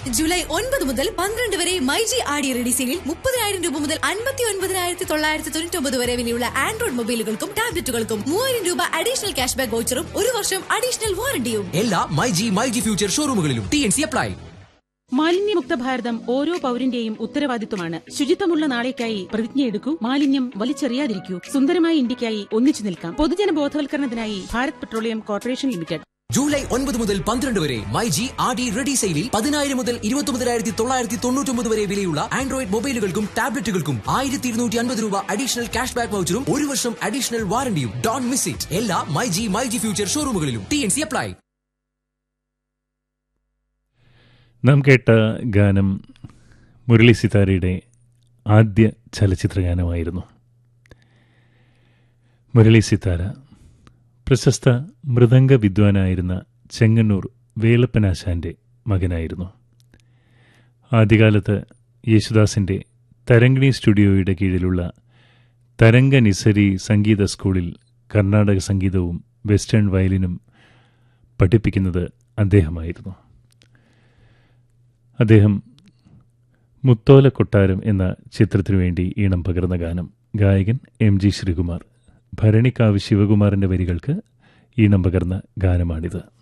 July 9 മുതൽ 12 വരെ മൈജി ആടി റെഡി സെയിലിൽ 30,000 രൂപ മുതൽ 59,999 വരെ വിലയുള്ള ആൻഡ്രോയിഡ് മൊബൈലുകൾക്കും ടാബ്ലറ്റുകൾക്കും 3,000 രൂപ അഡീഷണൽ ക്യാഷ് ബാക്ക് വൗച്ചറും 1 വർഷം അഡീഷണൽ വാറണ്ടിയും എല്ലാ മൈജി ഫ്യൂച്ചർ ഷോറൂമുകളിലും TNC അപ്ലൈ. മാലിന്യമുക്ത ഭാരതം ഓരോ പൗരന്റെയും ഉത്തരവാദിത്വമാണ്. ശുചിത്വമുള്ള നാളേക്കായി പ്രതിജ്ഞയെടുക്കൂ. മാലിന്യം വലിച്ചെറിയാതിരിക്കൂ. സുന്ദരമായ ഇന്ത്യക്കായി ഒന്നിച്ചു നിൽക്കാം. പൊതുജന ബോധവൽക്കരണത്തിനായി Bharat petroleum corporation limited. July 9 മുതൽ 12 വരെ മൈജി ആടി റെഡി സെയിലിൽ 10,000 മുതൽ 29,999 വരെ വിലയുള്ള ആൻഡ്രോയിഡ് മൊബൈലുകൾക്കും ടാബ്ലറ്റുകൾക്കും 1,250 രൂപ അഡീഷണൽ ക്യാഷ് ബാക്ക് വൗച്ചറും 1 വർഷം അഡീഷണൽ വാറണ്ടിയും. Don't miss it. എല്ലാ മൈജി ഫ്യൂച്ചർ ഷോറൂമുകളിലും TNC അപ്ലൈ. നാം കേട്ട ഗാനം മുരളി സിതാരയുടെ ആദ്യ ചലച്ചിത്ര ഗാനമായിരുന്നു. മുരളി സിതാര പ്രശസ്ത മൃദംഗ വിദ്വാനായിരുന്ന ചെങ്ങന്നൂർ വേലപ്പനാശാൻ്റെ മകനായിരുന്നു. ആദ്യകാലത്ത് യേശുദാസിൻ്റെ തരംഗിണി സ്റ്റുഡിയോയുടെ കീഴിലുള്ള തരംഗ നിസരി സംഗീത സ്കൂളിൽ കർണാടക സംഗീതവും വെസ്റ്റേൺ വയലിനും പഠിപ്പിക്കുന്നത് അദ്ദേഹമായിരുന്നു. അദ്ദേഹം മുത്തോല കൊട്ടാരം എന്ന ചിത്രത്തിനു വേണ്ടി ഈണം പകർന്ന ഗാനം ഗായകൻ MG ശ്രീകുമാർ, ഭരണിക്കാവ് ശിവകുമാറിൻ്റെ വരികൾക്ക് ഈണം പകർന്ന ഗാനമാണിത്.